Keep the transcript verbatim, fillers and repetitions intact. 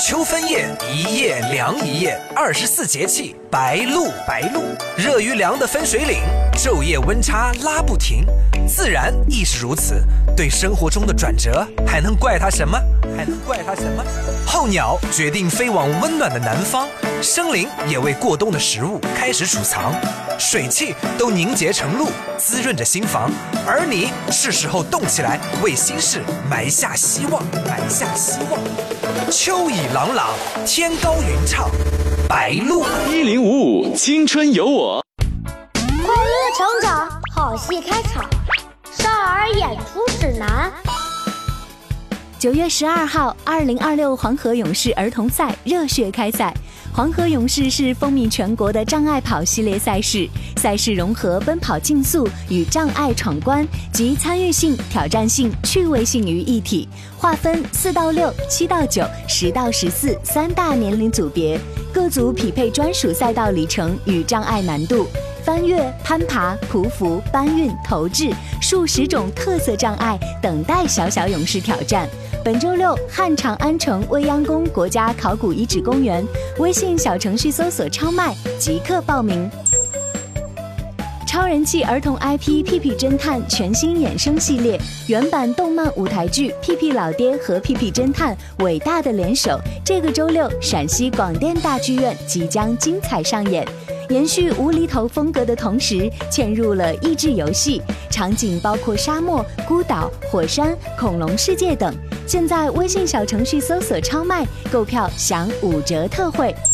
秋分夜，一夜凉一夜，二十四节气白露白露，热与凉的分水岭，昼夜温差拉不停。自然亦是如此，对生活中的转折，还能怪它什么？还能怪它什么？候鸟决定飞往温暖的南方，生灵也为过冬的食物开始储藏，水汽都凝结成露，滋润着心房。而你是时候动起来，为心事埋下希望，埋下希望。秋意朗朗，天高云畅，白露。 一零五五青春有我， 快乐成长，好戏开场，少儿演出指南。 九月十二号，二零二六黄河勇士儿童赛热血开赛。黄河勇士是风靡全国的障碍跑系列赛事，赛事融合奔跑竞速与障碍闯关及参与性、挑战性、趣味性于一体，划分四到六、七到九、十到十四三大年龄组别，各组匹配专属赛道里程与障碍难度。翻越、攀爬、匍匐、搬运、投掷数十种特色障碍等待小小勇士挑战。本周六，汉长安城未央宫国家考古遗址公园，微信小程序搜索超麦即刻报名。超人气儿童 I P 屁屁侦探全新衍生系列，原版动漫舞台剧屁屁老爹和屁屁侦探伟大的联手，这个周六陕西广电大剧院即将精彩上演。延续无厘头风格的同时，嵌入了益智游戏，场景包括沙漠、孤岛、火山、恐龙世界等。现在微信小程序搜索超麦，购票享五折特惠。